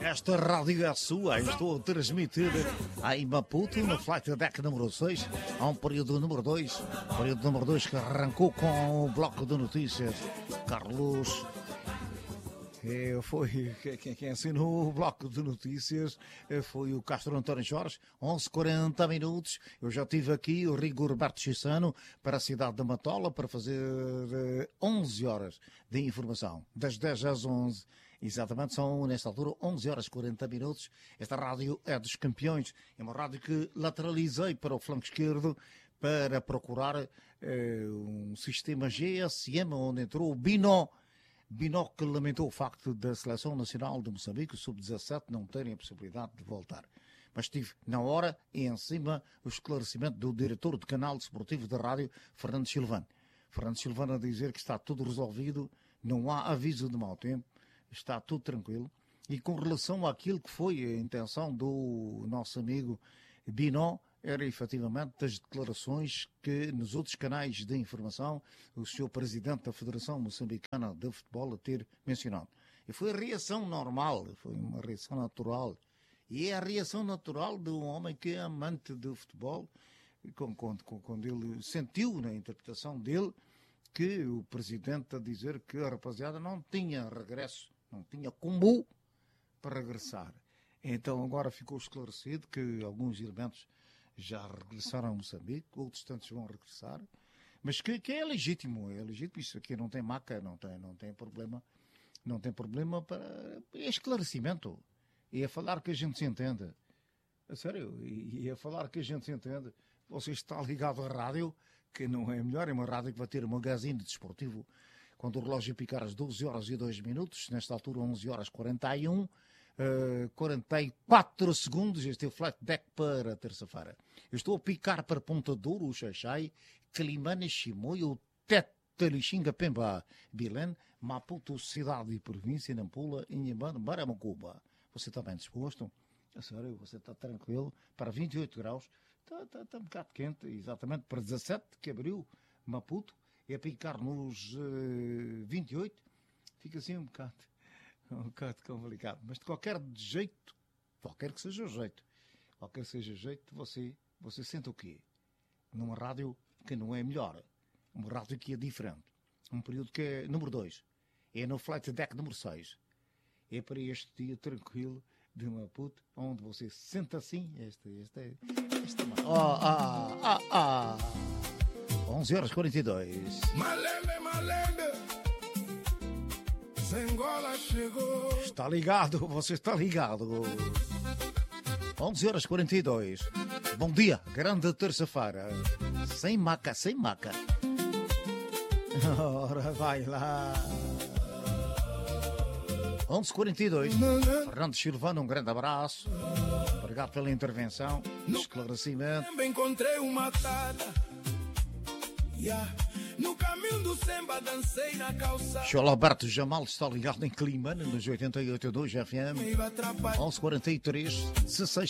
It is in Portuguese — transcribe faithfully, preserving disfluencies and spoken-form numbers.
Esta rádio é sua, estou a transmitir em Maputo, no Flight Deck número seis, há um período número dois, período número dois que arrancou com o bloco de notícias. Carlos, eh, foi quem, quem assinou o bloco de notícias eh, foi o Castro António Jorge, onze e quarenta minutos. Eu já tive aqui o Rigo Roberto Chissano para a cidade de Matola para fazer eh, onze horas de informação, das dez às onze. Exatamente, são nesta altura onze horas e quarenta minutos. Esta rádio é dos campeões, é uma rádio que lateralizei para o flanco esquerdo para procurar eh, um sistema G S M onde entrou o Binó. Binó que lamentou o facto da Seleção Nacional de Moçambique, o sub dezassete, não terem a possibilidade de voltar. Mas tive na hora e em cima o esclarecimento do diretor do canal desportivo da rádio, Fernando Silvano. Fernando Silvano a dizer que está tudo resolvido, não há aviso de mau tempo, está tudo tranquilo. E com relação àquilo que foi a intenção do nosso amigo Binó, era efetivamente das declarações que nos outros canais de informação o senhor Presidente da Federação Moçambicana de Futebol a ter mencionado. E foi a reação normal, foi uma reação natural. E é a reação natural de um homem que é amante do futebol, quando, quando ele sentiu na interpretação dele que o Presidente a dizer que a rapaziada não tinha regresso, não tinha combo para regressar. Então agora ficou esclarecido que alguns elementos já regressaram a Moçambique, outros tantos vão regressar, mas que, que é legítimo, é legítimo, isso aqui não tem maca, não tem, não tem problema, não tem problema para é esclarecimento, e é falar que a gente se entenda, a sério, e é falar que a gente se entenda. Você está ligado à rádio, que não é melhor, é uma rádio que vai ter um magazine desportivo, quando o relógio picar às doze horas e dois minutos, nesta altura onze horas e quarenta e um, Uh, quarenta e quatro segundos, este é o Flight Deck para terça-feira. Eu estou a picar para Ponta Douro, o Xaxai, Climane, Chimoio, Tete, Lixinga, Pemba, Bilene, Maputo, cidade e província, Nampula, Inhambane, Baramacuba. Você está bem disposto? A sério, você está tranquilo? Para vinte e oito graus, está, está, está um bocado quente, exatamente para dezassete, que abriu Maputo, e a picar nos uh, vinte e oito, fica assim um bocado. Um bocado complicado, mas de qualquer jeito, qualquer que seja o jeito, qualquer que seja o jeito, você, você sente o quê? Numa rádio que não é melhor, uma rádio que é diferente, um período que é número dois, é no Flight Deck número seis, é para este dia tranquilo de Maputo, onde você senta assim, este, este, este, oh, ah, ah, ah, onze horas e quarenta e dois. Malele, malele. Angola chegou. Está ligado, você está ligado. onze horas e quarenta e dois. Bom dia, grande terça-feira. Sem maca, sem maca. Ora, vai lá. onze e quarenta e dois. Fernando Silvano, um grande abraço. Obrigado pela intervenção, esclarecimento. Também encontrei uma tara. Yeah. No caminho do Semba dancei na calça. Senhor Alberto Jamal está ligado em Climane, nos oitenta e oito ponto dois F M. onze e quarenta e três, dezesseis